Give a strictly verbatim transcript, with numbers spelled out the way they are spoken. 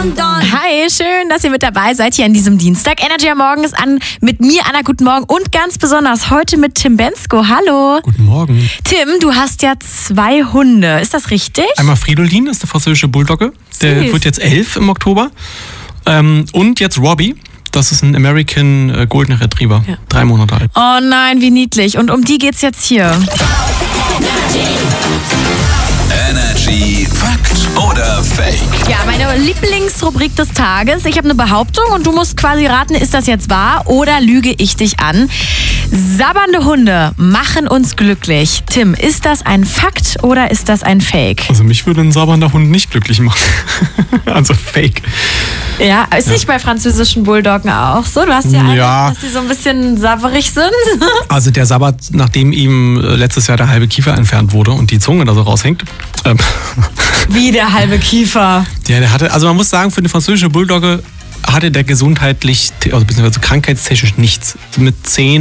Hi, schön, dass ihr mit dabei seid hier an diesem Dienstag. Energy am Morgen ist an mit mir, Anna, guten Morgen und ganz besonders heute mit Tim Bensko. Hallo. Guten Morgen. Tim, du hast ja zwei Hunde, ist das richtig? Einmal Fridolin, das ist der französische Bulldogge. Der Süß. wird jetzt elf im Oktober. Ähm, und jetzt Robbie, das ist ein American äh, Golden Retriever, ja. drei Monate alt. Oh nein, wie niedlich. Und um die geht's jetzt hier. Energy Fakt oder Fake? Ja, meine Lieblingsrubrik des Tages. Ich habe eine Behauptung und du musst quasi raten, ist das jetzt wahr oder lüge ich dich an? Sabbernde Hunde machen uns glücklich. Tim, ist das ein Fakt oder ist das ein Fake? Also mich würde ein sabbernder Hund nicht glücklich machen. Also Fake. Ja, ist Ja. nicht bei französischen Bulldoggen auch so? Du hast ja einen, Ja. dass die so ein bisschen sabberig sind. Also der sabbert, nachdem ihm äh, letztes Jahr der halbe Kiefer entfernt wurde und die Zunge da so raushängt. Ähm, Wie der halbe Kiefer. ja, der hatte, also man muss sagen, für eine französische Bulldogge hatte der gesundheitlich, also beziehungsweise krankheitstechnisch nichts. Mit zehn